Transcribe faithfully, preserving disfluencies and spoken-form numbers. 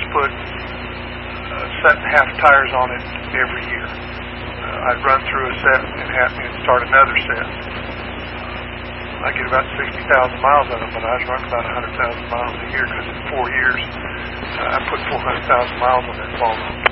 put uh, set and half tires on it every year. Uh, I'd run through a set and have and start another set. I get about sixty thousand miles out of them, but I was running about one hundred thousand miles a year because in four years uh, I put four hundred thousand miles on that fall.